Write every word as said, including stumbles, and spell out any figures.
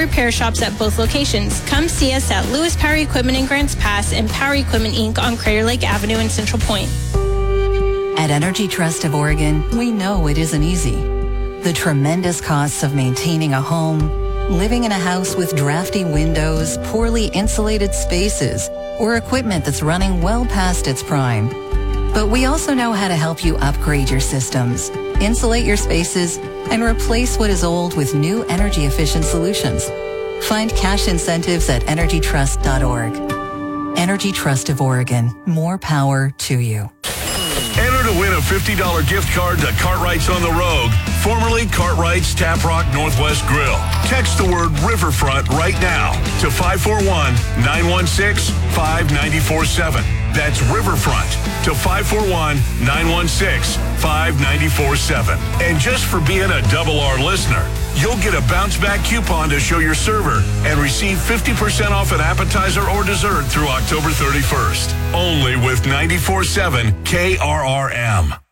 repair shops at both locations. Come see us at Lewis Power Equipment in Grants Pass and Power Equipment Incorporated on Crater Lake Avenue in Central Point. At Energy Trust of Oregon, we know it isn't easy. The tremendous costs of maintaining a home, living in a house with drafty windows, poorly insulated spaces, or equipment that's running well past its prime. But we also know how to help you upgrade your systems, insulate your spaces, and replace what is old with new energy-efficient solutions. Find cash incentives at energy trust dot org. Energy Trust of Oregon. More power to you. Enter to win a fifty dollars gift card to Cartwright's on the Rogue, formerly Cartwright's Tap Rock Northwest Grill. Text the word Riverfront right now to five four one, nine one six, five nine four seven. That's Riverfront to five four one, nine one six, five nine four seven. And just for being a Double R listener, you'll get a bounce back coupon to show your server and receive fifty percent off an appetizer or dessert through October thirty-first. Only with ninety-four point seven K R R M.